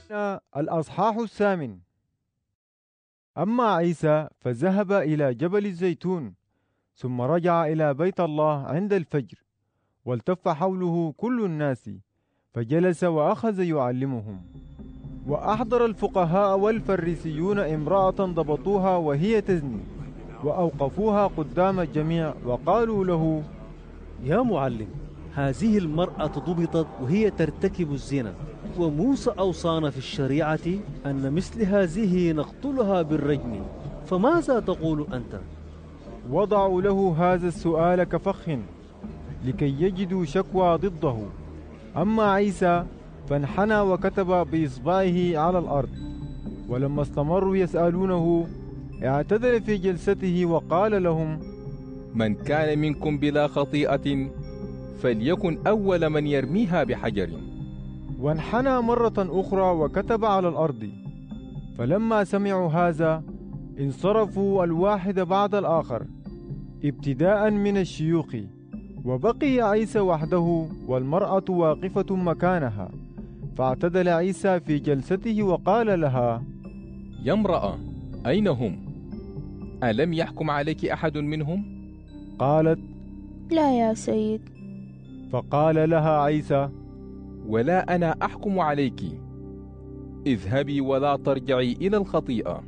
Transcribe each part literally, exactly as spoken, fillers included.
الأصحاح الثامن. أما عيسى فذهب إلى جبل الزيتون، ثم رجع إلى بيت الله عند الفجر، والتف حوله كل الناس، فجلس وأخذ يعلمهم. وأحضر الفقهاء والفريسيون امرأة ضبطوها وهي تزني، وأوقفوها قدام الجميع وقالوا له: يا معلم، هذه المرأة ضبطت وهي ترتكب الزنا، وموسى أوصانا في الشريعة أن مثل هذه نقتلها بالرجم، فماذا تقول أنت؟ وضعوا له هذا السؤال كفخ لكي يجدوا شكوى ضده. أما عيسى فانحنى وكتب بإصبعه على الأرض. ولما استمروا يسألونه اعتدل في جلسته وقال لهم: من كان منكم بلا خطيئة فليكن أول من يرميها بحجر. وانحنى مرة أخرى وكتب على الأرض. فلما سمعوا هذا انصرفوا الواحد بعد الآخر، ابتداء من الشيوخ، وبقي عيسى وحده والمرأة واقفة مكانها. فاعتدل عيسى في جلسته وقال لها: يا امرأة، أين هم؟ ألم يحكم عليك أحد منهم؟ قالت: لا يا سيد. فقال لها عيسى: ولا أنا أحكم عليك، اذهبي ولا ترجعي إلى الخطيئة.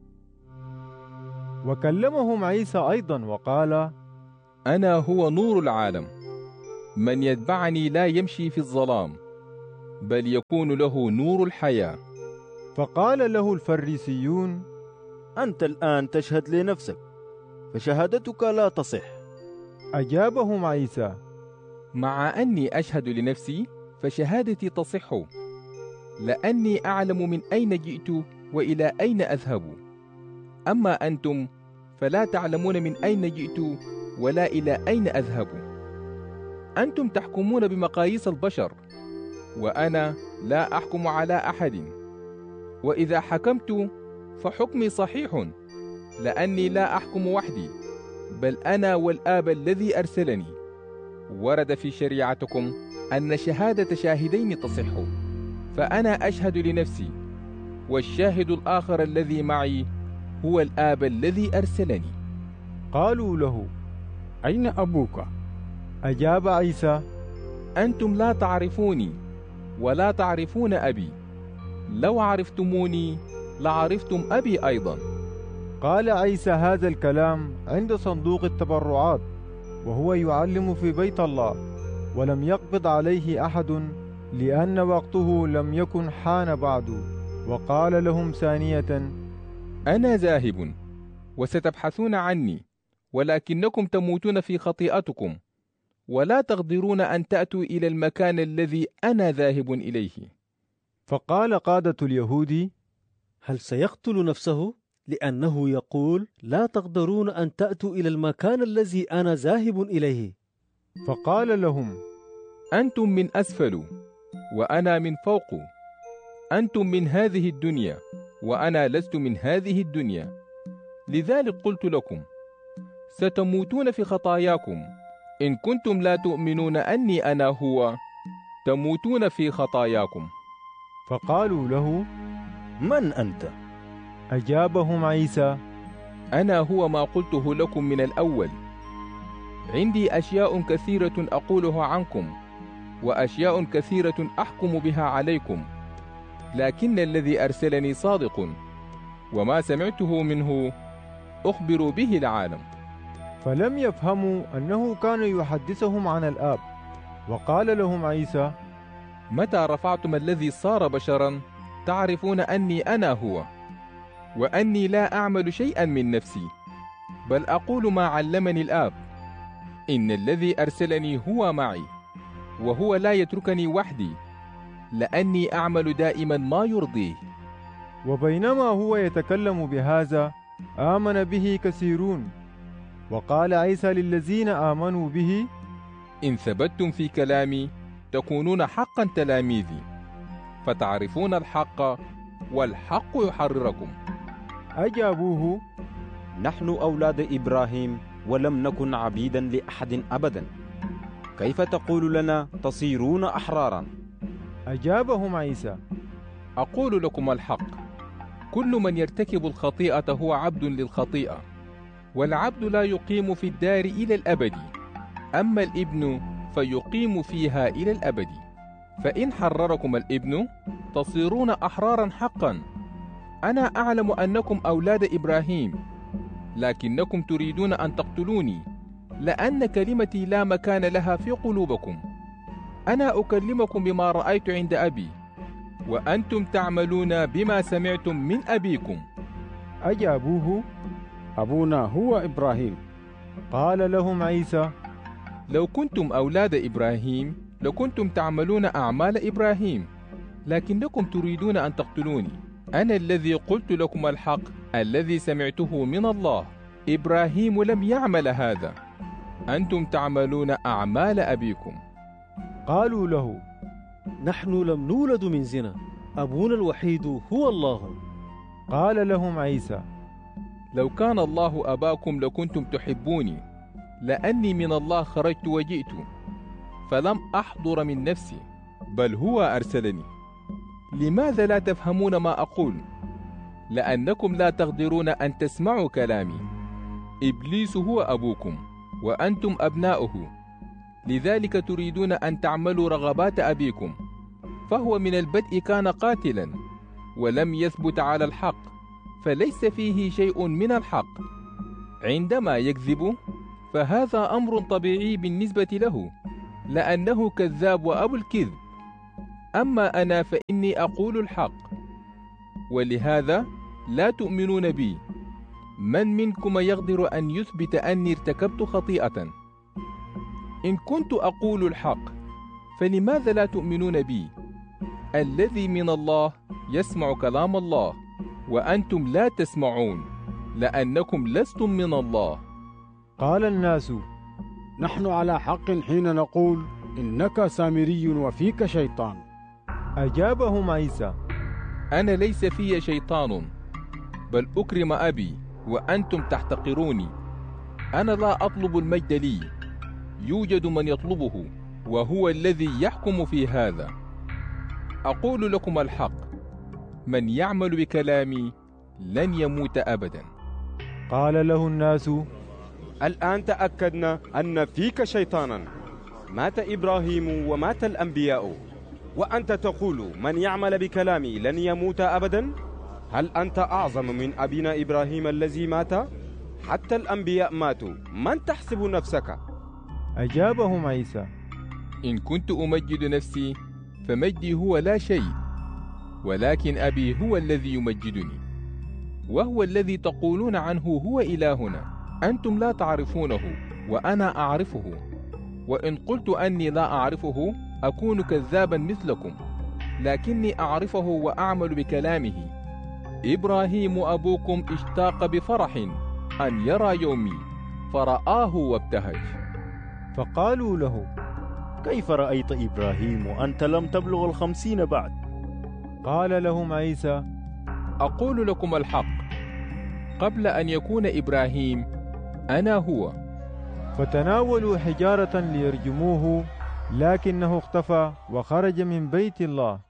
وكلمهم عيسى أيضا وقال: أنا هو نور العالم، من يتبعني لا يمشي في الظلام، بل يكون له نور الحياة. فقال له الفريسيون: أنت الآن تشهد لنفسك، فشهادتك لا تصح. أجابهم عيسى: مع أني أشهد لنفسي فشهادتي تصح، لأني أعلم من أين جئت وإلى أين أذهب. أما أنتم فلا تعلمون من أين جئت ولا إلى أين أذهب. أنتم تحكمون بمقاييس البشر، وأنا لا أحكم على أحد. وإذا حكمت فحكمي صحيح، لأني لا أحكم وحدي، بل أنا والآب الذي أرسلني. ورد في شريعتكم أن شهادة شاهدين تصح، فأنا أشهد لنفسي، والشاهد الآخر الذي معي هو الآب الذي أرسلني. قالوا له: أين أبوك؟ أجاب عيسى: أنتم لا تعرفوني ولا تعرفون أبي. لو عرفتموني لعرفتم أبي أيضا. قال عيسى هذا الكلام عند صندوق التبرعات وهو يعلم في بيت الله، ولم يقبض عليه أحد لأن وقته لم يكن حان بعد. وقال لهم ثانية: أنا ذاهب وستبحثون عني، ولكنكم تموتون في خطيئتكم، ولا تقدرون أن تأتوا إلى المكان الذي أنا ذاهب إليه. فقال قادة اليهود: هل سيقتل نفسه لأنه يقول لا تقدرون أن تأتوا إلى المكان الذي أنا ذاهب إليه؟ فقال لهم: أنتم من أسفل وأنا من فوق. أنتم من هذه الدنيا وأنا لست من هذه الدنيا. لذلك قلت لكم ستموتون في خطاياكم. إن كنتم لا تؤمنون أني أنا هو، تموتون في خطاياكم. فقالوا له: من أنت؟ أجابهم عيسى: أنا هو ما قلته لكم من الأول. عندي أشياء كثيرة أقولها عنكم، وأشياء كثيرة أحكم بها عليكم، لكن الذي أرسلني صادق، وما سمعته منه أخبر به العالم. فلم يفهموا أنه كان يحدثهم عن الآب. وقال لهم عيسى: متى رفعتم الذي صار بشرا تعرفون أني أنا هو، وأني لا أعمل شيئا من نفسي، بل أقول ما علمني الآب. إن الذي أرسلني هو معي، وهو لا يتركني وحدي، لأني أعمل دائما ما يرضيه. وبينما هو يتكلم بهذا آمن به كثيرون. وقال عيسى للذين آمنوا به: إن ثبتتم في كلامي تكونون حقا تلاميذي، فتعرفون الحق والحق يحرركم. أجابوه: نحن أولاد إبراهيم ولم نكن عبيدا لأحد أبدا، كيف تقول لنا تصيرون أحرارا؟ أجابهم عيسى: أقول لكم الحق، كل من يرتكب الخطيئة هو عبد للخطيئة، والعبد لا يقيم في الدار إلى الأبد، أما الابن فيقيم فيها إلى الأبد. فإن حرركم الابن تصيرون أحرارا حقا. أنا أعلم أنكم أولاد إبراهيم، لكنكم تريدون أن تقتلوني، لأن كلمتي لا مكان لها في قلوبكم. أنا أكلمكم بما رأيت عند أبي، وأنتم تعملون بما سمعتم من أبيكم. أجابوه: أبونا هو إبراهيم. قال لهم عيسى: لو كنتم أولاد إبراهيم لكنتم تعملون أعمال إبراهيم، لكنكم تريدون أن تقتلوني. أنا الذي قلت لكم الحق الذي سمعته من الله، إبراهيم لم يعمل هذا، أنتم تعملون أعمال أبيكم. قالوا له: نحن لم نولد من زنا، أبونا الوحيد هو الله. قال لهم عيسى: لو كان الله أباكم لكنتم تحبوني، لأني من الله خرجت وجئت، فلم أحضر من نفسي، بل هو أرسلني. لماذا لا تفهمون ما أقول؟ لأنكم لا تقدرون أن تسمعوا كلامي. إبليس هو أبوكم، وأنتم أبناؤه، لذلك تريدون أن تعملوا رغبات أبيكم. فهو من البدء كان قاتلا، ولم يثبت على الحق، فليس فيه شيء من الحق. عندما يكذب فهذا أمر طبيعي بالنسبة له، لأنه كذاب وأبو الكذب. أما أنا فإني أقول الحق، ولهذا لا تؤمنون بي. من منكم يقدر أن يثبت أني ارتكبت خطيئة؟ إن كنت أقول الحق فلماذا لا تؤمنون بي؟ الذي من الله يسمع كلام الله، وأنتم لا تسمعون، لأنكم لستم من الله. قال الناس: نحن على حق حين نقول إنك سامري وفيك شيطان. أجابهم عيسى: أنا ليس في شيطان، بل أكرم أبي وأنتم تحتقروني. أنا لا أطلب المجد لي، يوجد من يطلبه، وهو الذي يحكم في هذا. أقول لكم الحق، من يعمل بكلامي لن يموت أبدا. قال له الناس: الآن تأكدنا أن فيك شيطانا. مات إبراهيم ومات الأنبياء، وأنت تقول من يعمل بكلامي لن يموت أبدا؟ هل أنت أعظم من أبينا إبراهيم الذي مات؟ حتى الأنبياء ماتوا، من تحسب نفسك؟ أجابهم عيسى: إن كنت أمجد نفسي فمجدي هو لا شيء، ولكن أبي هو الذي يمجدني، وهو الذي تقولون عنه هو إلهنا. أنتم لا تعرفونه وأنا أعرفه، وإن قلت أني لا أعرفه أكون كذابا مثلكم، لكني أعرفه وأعمل بكلامه. إبراهيم أبوكم اشتاق بفرح أن يرى يومي، فرآه وابتهج. فقالوا له: كيف رأيت إبراهيم وأنت لم تبلغ الخمسين بعد؟ قال لهم عيسى: أقول لكم الحق، قبل أن يكون إبراهيم أنا هو. فتناولوا حجارة ليرجموه، لكنه اختفى وخرج من بيت الله.